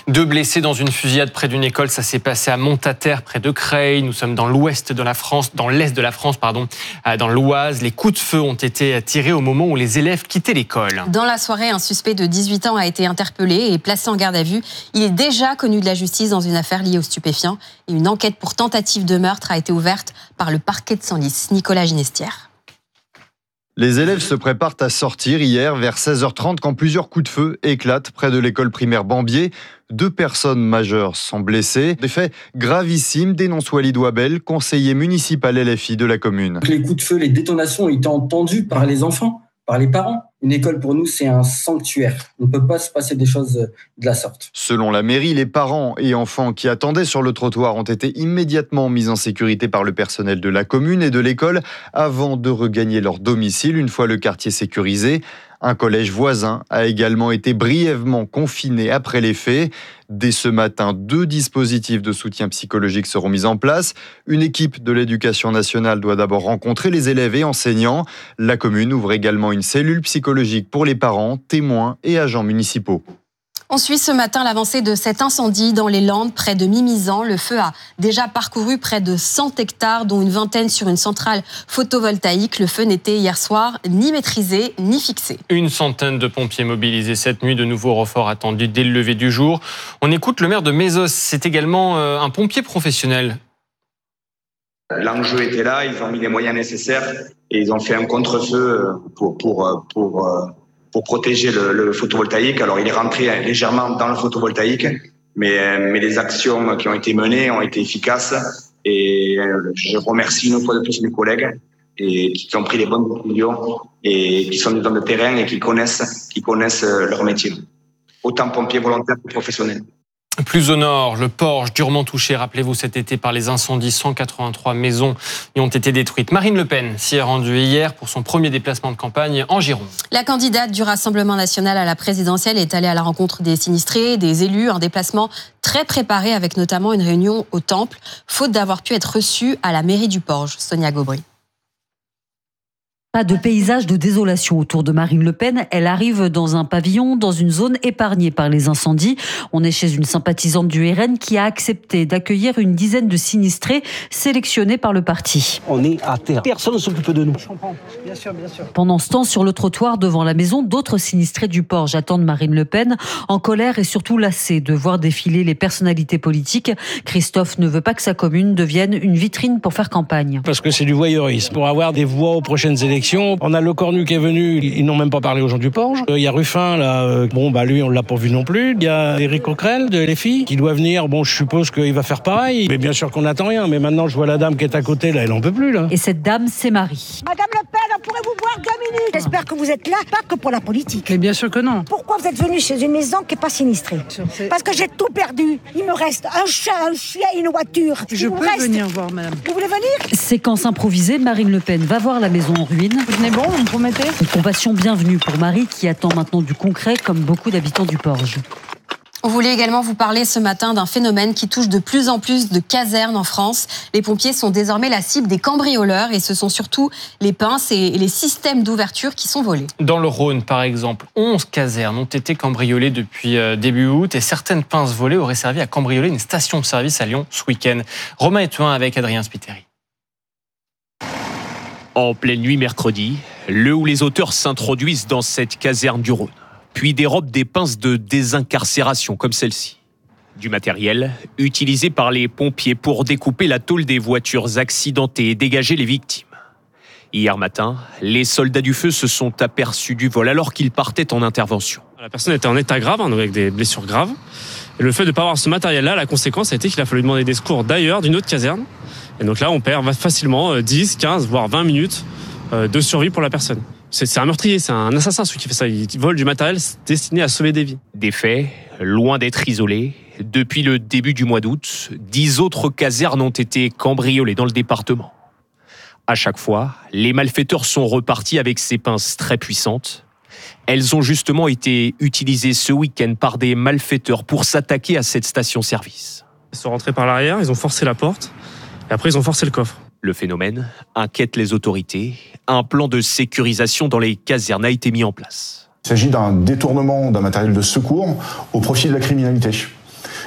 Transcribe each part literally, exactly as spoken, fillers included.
Deux blessés dans une fusillade près d'une école, ça s'est passé à Montataire, près de Creil. Nous sommes dans l'ouest de la France, dans l'est de la France, pardon, dans l'Oise. Les coups de feu ont été tirés au moment où les élèves quittaient l'école. Dans la soirée, un suspect de dix-huit ans a été interpellé et placé en garde à vue. Il est déjà connu de la justice dans une affaire liée aux stupéfiants. Et une enquête pour tentative de meurtre a été ouverte par le parquet de Senlis. Nicolas Ginestière. Les élèves se préparent à sortir hier vers seize heures trente quand plusieurs coups de feu éclatent près de l'école primaire Bambier. Deux personnes majeures sont blessées. Des faits gravissimes, dénonce Walid Ouabel, conseiller municipal L F I de la commune. Les coups de feu, les détonations ont été entendus par les enfants, par les parents. Une école, pour nous, c'est un sanctuaire. On ne peut pas se passer des choses de la sorte. Selon la mairie, les parents et enfants qui attendaient sur le trottoir ont été immédiatement mis en sécurité par le personnel de la commune et de l'école avant de regagner leur domicile une fois le quartier sécurisé. Un collège voisin a également été brièvement confiné après les faits. Dès ce matin, deux dispositifs de soutien psychologique seront mis en place. Une équipe de l'éducation nationale doit d'abord rencontrer les élèves et enseignants. La commune ouvre également une cellule psychologique pour les parents, témoins et agents municipaux. On suit ce matin l'avancée de cet incendie dans les Landes, près de Mimizan. Le feu a déjà parcouru près de cent hectares, dont une vingtaine sur une centrale photovoltaïque. Le feu n'était hier soir ni maîtrisé ni fixé. Une centaine de pompiers mobilisés cette nuit, de nouveaux renforts attendus dès le lever du jour. On écoute le maire de Mézos, c'est également un pompier professionnel. L'enjeu était là, ils ont mis les moyens nécessaires et ils ont fait un contre-feu pour... pour, pour pour protéger le, le photovoltaïque. Alors, il est rentré légèrement dans le photovoltaïque, mais, mais les actions qui ont été menées ont été efficaces. Et je remercie une fois de plus mes collègues et qui ont pris les bonnes décisions et qui sont des hommes de terrain et qui connaissent, qui connaissent leur métier. Autant pompiers volontaires que professionnels. Plus au nord, le Porge, durement touché, rappelez-vous, cet été par les incendies, cent quatre-vingt-trois maisons y ont été détruites. Marine Le Pen s'y est rendue hier pour son premier déplacement de campagne en Gironde. La candidate du Rassemblement national à la présidentielle est allée à la rencontre des sinistrés, des élus, un déplacement très préparé avec notamment une réunion au Temple, faute d'avoir pu être reçue à la mairie du Porge. Sonia Gobry. Pas de paysage de désolation autour de Marine Le Pen. Elle arrive dans un pavillon, dans une zone épargnée par les incendies. On est chez une sympathisante du R N qui a accepté d'accueillir une dizaine de sinistrés sélectionnés par le parti. On est à terre. Personne ne s'occupe de nous. Je comprends. Bien sûr, bien sûr. Pendant ce temps, sur le trottoir devant la maison, d'autres sinistrés du Porge attendent Marine Le Pen, en colère et surtout lassés de voir défiler les personnalités politiques. Christophe ne veut pas que sa commune devienne une vitrine pour faire campagne. Parce que c'est du voyeurisme. Pour avoir des voix aux prochaines élections, on a Le Cornu qui est venu, ils n'ont même pas parlé aux gens du Porge. Il y a Ruffin, là, bon, bah lui, on ne l'a pas vu non plus. Il y a Éric Coquerel de L F I qui doit venir. Bon, je suppose qu'il va faire pareil. Mais bien sûr qu'on n'attend rien. Mais maintenant, je vois la dame qui est à côté, là, elle n'en peut plus, là. Et cette dame, c'est Marie. Madame Le Pen, on pourrait vous voir deux minutes. J'espère que vous êtes là, pas que pour la politique. Mais bien sûr que non. Pourquoi vous êtes venu chez une maison qui n'est pas sinistrée? Parce que j'ai tout perdu. Il me reste un chat, un chien et une voiture. Je peux reste... venir voir, madame. Vous voulez venir? Séquence improvisée, Marine Le Pen va voir la maison en ruine. Vous venez bon, vous me promettez? Une compassion bienvenue pour Marie qui attend maintenant du concret comme beaucoup d'habitants du Porge. On voulait également vous parler ce matin d'un phénomène qui touche de plus en plus de casernes en France. Les pompiers sont désormais la cible des cambrioleurs et ce sont surtout les pinces et les systèmes d'ouverture qui sont volés. Dans le Rhône, par exemple, onze casernes ont été cambriolées depuis début août et certaines pinces volées auraient servi à cambrioler une station de service à Lyon ce week-end. Romain Etuin avec Adrien Spiteri. En pleine nuit mercredi, le où les auteurs s'introduisent dans cette caserne du Rhône, puis dérobent des pinces de désincarcération comme celle-ci. Du matériel utilisé par les pompiers pour découper la tôle des voitures accidentées et dégager les victimes. Hier matin, les soldats du feu se sont aperçus du vol alors qu'ils partaient en intervention. La personne était en état grave, hein, avec des blessures graves. Et le fait de ne pas avoir ce matériel-là, la conséquence a été qu'il a fallu demander des secours d'ailleurs, d'une autre caserne. Et donc là, on perd facilement dix, quinze, voire vingt minutes de survie pour la personne. C'est, c'est un meurtrier, c'est un assassin celui qui fait ça. Il vole du matériel destiné à sauver des vies. Des faits, loin d'être isolés. Depuis le début du mois d'août, dix autres casernes ont été cambriolées dans le département. À chaque fois, les malfaiteurs sont repartis avec ces pinces très puissantes. Elles ont justement été utilisées ce week-end par des malfaiteurs pour s'attaquer à cette station-service. Ils sont rentrés par l'arrière, ils ont forcé la porte. Et après, ils ont forcé le coffre. Le phénomène inquiète les autorités. Un plan de sécurisation dans les casernes a été mis en place. Il s'agit d'un détournement d'un matériel de secours au profit de la criminalité.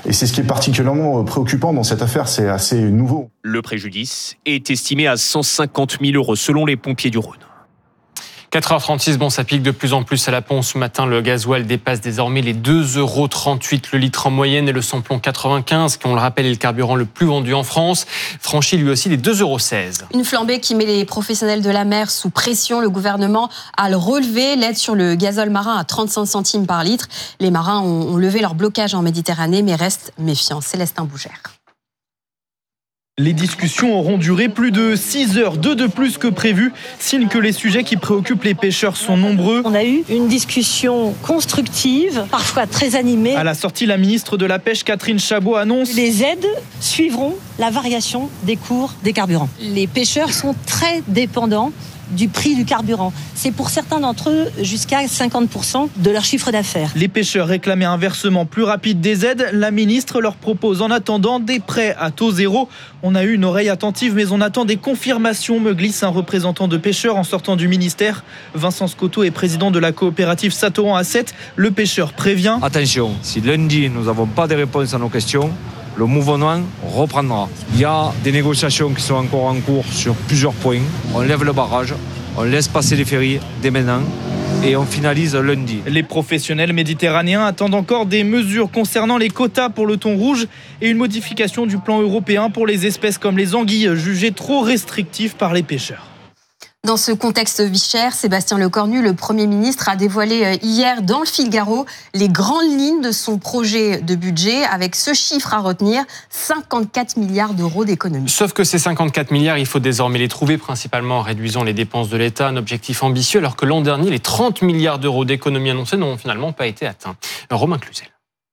Et c'est ce qui est particulièrement préoccupant dans cette affaire, c'est assez nouveau. Le préjudice est estimé à cent cinquante mille euros selon les pompiers du Rhône. quatre heures trente-six, bon, ça pique de plus en plus à la pompe. Ce matin, le gasoil dépasse désormais les deux euros trente-huit le litre en moyenne et le samplon quatre-vingt-quinze, qui on le rappelle est le carburant le plus vendu en France, franchit lui aussi les deux euros seize. Une flambée qui met les professionnels de la mer sous pression. Le gouvernement a le relevé, l'aide sur le gazole marin à trente-cinq centimes par litre. Les marins ont, ont levé leur blocage en Méditerranée, mais restent méfiants. Célestin Bougère. Les discussions auront duré plus de six heures, deux de plus que prévu, signe que les sujets qui préoccupent les pêcheurs sont nombreux. On a eu une discussion constructive, parfois très animée. À la sortie, la ministre de la Pêche, Catherine Chabot, annonce: les aides suivront la variation des cours des carburants. Les pêcheurs sont très dépendants du prix du carburant. C'est pour certains d'entre eux jusqu'à cinquante pour cent de leur chiffre d'affaires. Les pêcheurs réclamaient un versement plus rapide des aides. La ministre leur propose en attendant des prêts à taux zéro. On a eu une oreille attentive, mais on attend des confirmations, me glisse un représentant de pêcheurs en sortant du ministère. Vincent Scotto est président de la coopérative Satoran A sept. Le pêcheur prévient: attention, si lundi nous n'avons pas de réponse à nos questions, le mouvement reprendra. Il y a des négociations qui sont encore en cours sur plusieurs points. On lève le barrage, on laisse passer les ferries dès maintenant et on finalise lundi. Les professionnels méditerranéens attendent encore des mesures concernant les quotas pour le thon rouge et une modification du plan européen pour les espèces comme les anguilles jugées trop restrictives par les pêcheurs. Dans ce contexte vie chère, Sébastien Lecornu, le Premier ministre, a dévoilé hier dans le Figaro les grandes lignes de son projet de budget avec ce chiffre à retenir, cinquante-quatre milliards d'euros d'économies. Sauf que ces cinquante-quatre milliards, il faut désormais les trouver, principalement en réduisant les dépenses de l'État, un objectif ambitieux, alors que l'an dernier, les trente milliards d'euros d'économies annoncées n'ont finalement pas été atteints. Romain Cluzel.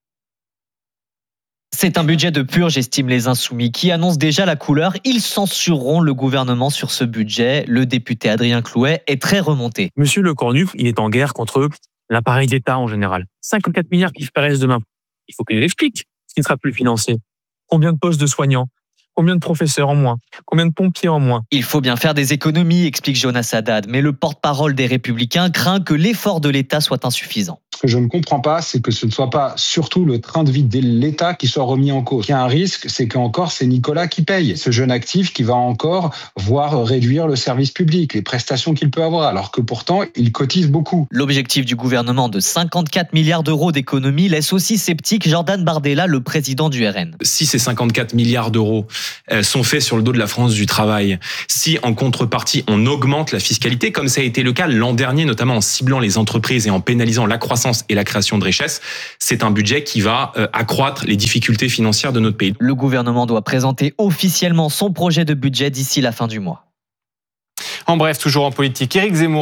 C'est un budget de purge, estiment les Insoumis, qui annoncent déjà la couleur. Ils censureront le gouvernement sur ce budget. Le député Adrien Clouet est très remonté. Monsieur Lecornu, il est en guerre contre l'appareil d'État en général. cinquante-quatre milliards qui disparaissent demain. Il faut qu'il explique ce qui ne sera plus financé. Combien de postes de soignants ? Combien de professeurs en moins ? Combien de pompiers en moins ? Il faut bien faire des économies, explique Jonas Haddad. Mais le porte-parole des Républicains craint que l'effort de l'État soit insuffisant. Ce que je ne comprends pas, c'est que ce ne soit pas surtout le train de vie de l'État qui soit remis en cause. Il y a un risque, c'est qu'encore c'est Nicolas qui paye. Ce jeune actif qui va encore voir réduire le service public, les prestations qu'il peut avoir, alors que pourtant, il cotise beaucoup. L'objectif du gouvernement de cinquante-quatre milliards d'euros d'économies laisse aussi sceptique Jordan Bardella, le président du R N. Si ces cinquante-quatre milliards d'euros sont faits sur le dos de la France du travail, si en contrepartie on augmente la fiscalité, comme ça a été le cas l'an dernier, notamment en ciblant les entreprises et en pénalisant la croissance et la création de richesses, c'est un budget qui va accroître les difficultés financières de notre pays. Le gouvernement doit présenter officiellement son projet de budget d'ici la fin du mois. En bref, toujours en politique, Éric Zemmour